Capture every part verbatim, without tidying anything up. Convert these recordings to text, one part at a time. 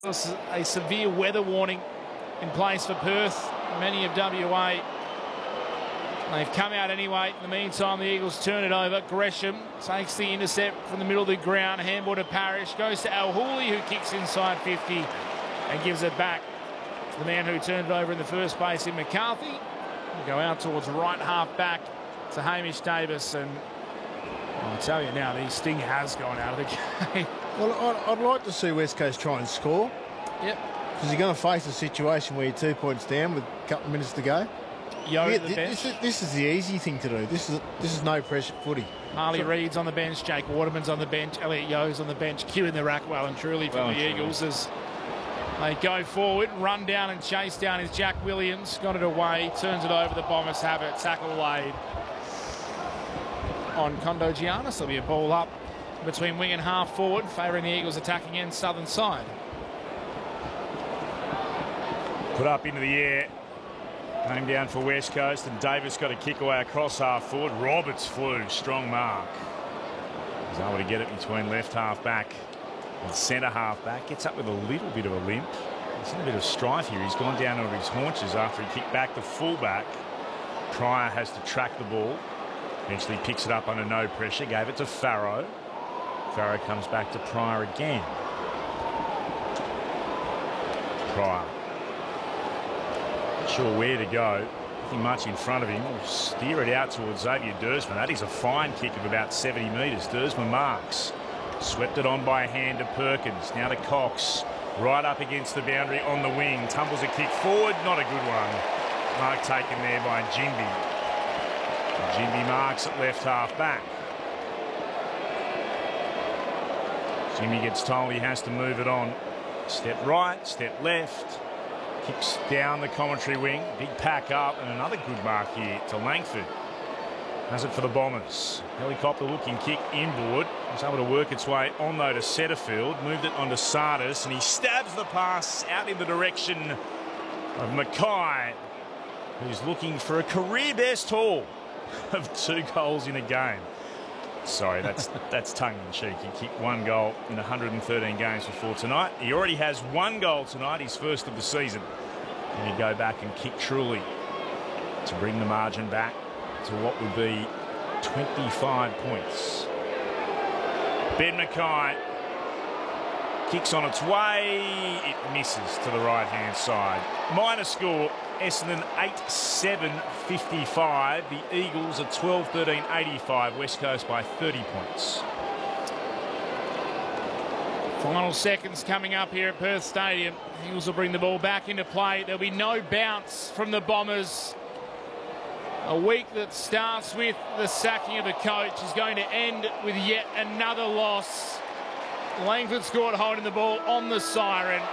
A severe weather warning in place for Perth. Many of W A. They've come out anyway. In the meantime, the Eagles turn it over. Gresham takes the intercept from the middle of the ground. Handball to Parrish. Goes to Al Hooley, who kicks inside fifty and gives it back to the man who turned it over in the first place in McCarthy. We'll go out towards right half back to Hamish Davis. And I'll tell you now, the sting has gone out of the game. Well, I'd, I'd like to see West Coast try and score. Yep. Because you're going to face a situation where you're two points down with a couple of minutes to go. Yo yeah, the th bench. This is, this is the easy thing to do. This is this is no pressure footy. Harley so, Reid's on the bench, Jake Waterman's on the bench, Elliot Yo's on the bench, queuing the rack well and truly from well the Eagles as they go forward. Run down and chase down is Jack Williams. Got it away, turns it over. The Bombers have it. Tackle laid on Kondo Giannis. There'll be a ball up between wing and half forward, favouring the Eagles attacking end southern side. Put up into the air. Came down for West Coast, and Davis got a kick away across half forward. Roberts flew, strong mark. He's able to get it between left half back and centre half back. Gets up with a little bit of a limp. He's in a bit of strife here. He's gone down over his haunches after he kicked back the fullback. Pryor has to track the ball. Eventually picks it up under no pressure. Gave it to Farrow. Farrow comes back to Pryor again. Pryor. Not sure where to go. Nothing much in front of him. We'll steer it out towards Xavier Dersman. That is a fine kick of about seventy metres. Dersman marks. Swept it on by a hand to Perkins. Now to Cox. Right up against the boundary on the wing. Tumbles a kick forward. Not a good one. Mark taken there by Jinby. Jinby marks at left half back. Jimmy gets told he has to move it on. Step right, step left. Kicks down the commentary wing. Big pack up and another good mark here to Langford. Has it for the Bombers. Helicopter looking kick inboard. It's able to work its way on though to Setterfield. Moved it onto Sardis and he stabs the pass out in the direction of Mackay, who's looking for a career best haul of two goals in a game. Sorry, that's that's tongue-in-cheek. He kicked one goal in one hundred thirteen games before tonight. He already has one goal tonight, his first of the season. And he'd go back and kick truly to bring the margin back to what would be twenty-five points. Ben Mackay kicks on its way. It misses to the right-hand side. Minor score, Essendon eight seven fifty-five. The Eagles are twelve thirteen eighty-five. West Coast by thirty points. Final seconds coming up here at Perth Stadium. Eagles will bring the ball back into play. There'll be no bounce from the Bombers. A week that starts with the sacking of a coach is going to end with yet another loss. Langford scored holding the ball on the siren.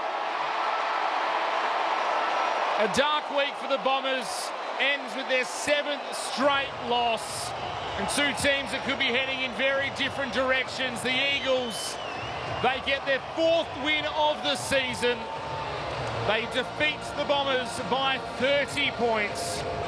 A dark week for the Bombers ends with their seventh straight loss. And two teams that could be heading in very different directions. The Eagles, they get their fourth win of the season. They defeat the Bombers by thirty points.